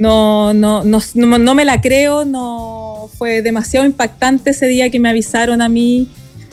no me la creo, no fue demasiado impactante ese día que me avisaron a mí.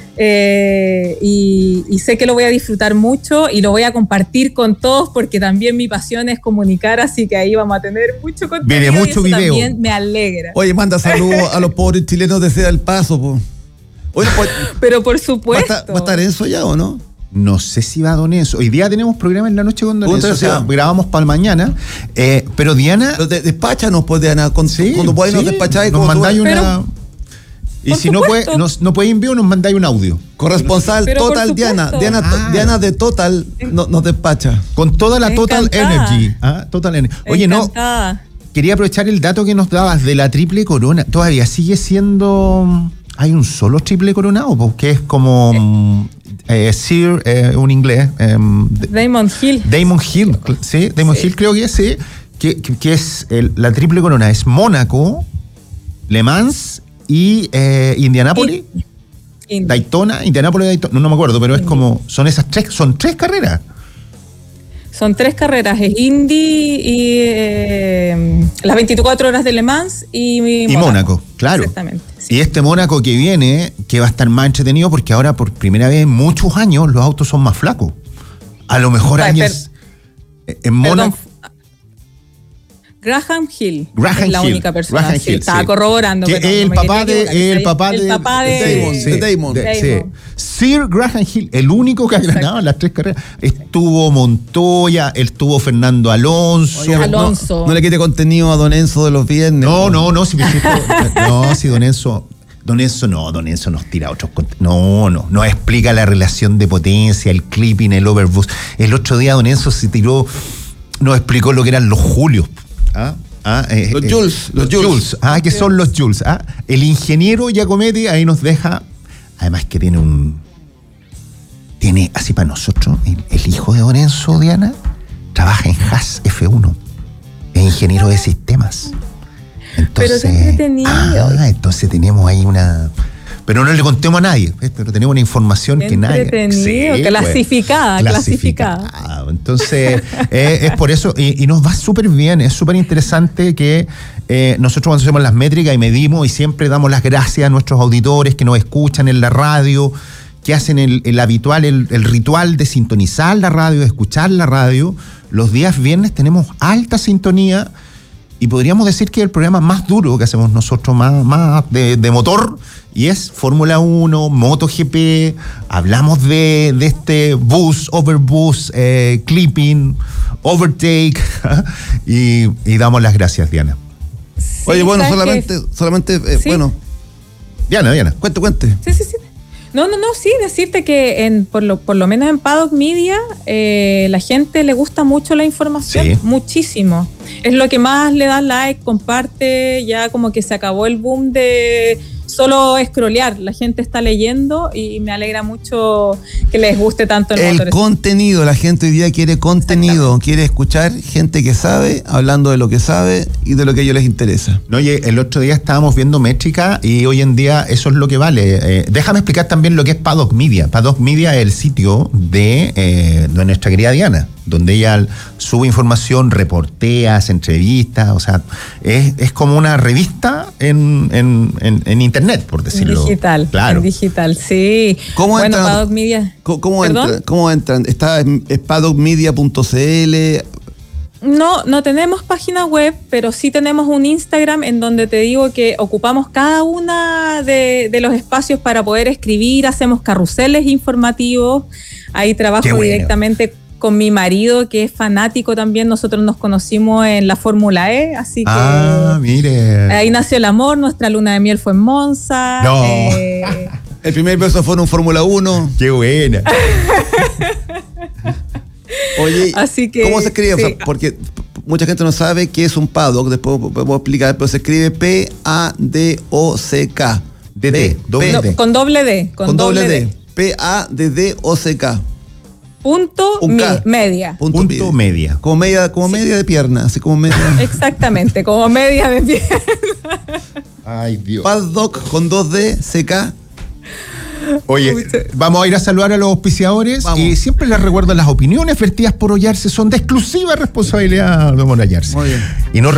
Y sé que lo voy a disfrutar mucho y lo voy a compartir con todos porque también mi pasión es comunicar, así que ahí vamos a tener mucho contenido. Viene mucho y eso video. También me alegra. Oye, manda saludos a los pobres chilenos de Ceda el Paso, po. Oye, pues, pero por supuesto. ¿Va a estar Enzo ya o no? No sé si va Don Enzo. Hoy día tenemos programa en la noche con Don Enzo. O sea, grabamos para mañana. Pero Diana. Pero despáchanos, pues, Diana. Cuando podáis nos despacháis. Nos mandáis una. Pero, y si no puede enviar, nos mandáis un audio. Corresponsal Total Diana. Diana de Total nos despacha. Con toda la Total Energy. Total Energy. Oye, encantada. Quería aprovechar el dato que nos dabas de la triple corona. Todavía sigue siendo. Hay un solo triple coronado, porque es como Sir, un inglés. Damon Hill. Damon Hill, sí. Damon Hill creo que es, sí. Que es la triple corona. Es Mónaco, Le Mans y Indianápolis. Daytona, Indianápolis, Daytona. No me acuerdo, pero es como. Son tres carreras. Son 3 carreras, es Indy y las 24 horas de Le Mans y Mónaco, claro. Exactamente. Sí. Y este Mónaco que viene, que va a estar más entretenido porque ahora por primera vez en muchos años los autos son más flacos. A lo mejor años en Mónaco. Graham Hill es la única persona. Graham Hill, estaba corroborando. Que es el papá de Damon. Sir Graham Hill, el único que ha ganado en las 3 carreras. Estuvo Montoya, estuvo Fernando Alonso. Oye, Alonso. No le quite contenido a Don Enzo de los viernes. No, si Don Enzo nos tira otros contenidos. No explica la relación de potencia, el clipping, el overboost. El otro día Don Enzo nos explicó lo que eran los julios. Los Joules. ¿Qué son los Joules? El ingeniero Giacometti ahí nos deja. Además que tiene así para nosotros, el hijo de Don Enzo, Diana, trabaja en Haas F1. Es ingeniero de sistemas. Entonces, pero qué entretenido. Entonces tenemos ahí una. Pero no le contemos a nadie, pero tenemos una información que nadie. Clasificada. Entonces, es por eso, y nos va súper bien, es súper interesante que nosotros cuando hacemos las métricas y medimos y siempre damos las gracias a nuestros auditores que nos escuchan en la radio, que hacen el habitual, el ritual de sintonizar la radio, de escuchar la radio. Los días viernes tenemos alta sintonía. Y podríamos decir que es el programa más duro que hacemos nosotros, más de motor, y es Fórmula 1, MotoGP, hablamos de este boost, overboost, clipping, overtake, y damos las gracias, Diana. Sí, oye, bueno, solamente ¿sí? Bueno. Diana. Cuente. Sí. Sí, decirte que por lo menos en Paddock Media la gente le gusta mucho la información, muchísimo. Es lo que más le da like, comparte, ya como que se acabó el boom de solo scrollear. La gente está leyendo y me alegra mucho que les guste tanto el motor. Contenido, la gente hoy día quiere contenido, quiere escuchar gente que sabe, hablando de lo que sabe y de lo que a ellos les interesa. No, oye, el otro día estábamos viendo métrica y hoy en día eso es lo que vale. Déjame explicar también lo que es Paddock Media. Paddock Media es el sitio de nuestra querida Diana, donde ella sube información, reportea, hace entrevistas, o sea, es como una revista en internet, por decirlo. Digital, claro. En digital, sí. ¿Cómo entran? Paddock Media. ¿Cómo entran? ¿Está en paddockmedia.cl? No tenemos página web, pero sí tenemos un Instagram en donde te digo que ocupamos cada una de los espacios para poder escribir, hacemos carruseles informativos, ahí trabajo directamente con mi marido, que es fanático también. Nosotros nos conocimos en la Fórmula E, así que mire. Ahí nació el amor. Nuestra luna de miel fue en Monza. No. El primer beso fue en un Fórmula 1. Qué buena. Oye, así que, ¿cómo se escribe? Sí. O sea, porque mucha gente no sabe qué es un paddock, después podemos explicar, pero se escribe P-A-D-O-C-K. Con doble D. P-A-D-D-O-C-K. Media. Punto media. Como media de pierna, así como media. Exactamente, como media de pierna. Ay, Dios. Paddock con 2D, CK. Oye, vamos a ir a saludar a los auspiciadores. Vamos. Y siempre les recuerdo, las opiniones vertidas por Ollarse son de exclusiva responsabilidad de Don Ollarse. Muy bien. Y no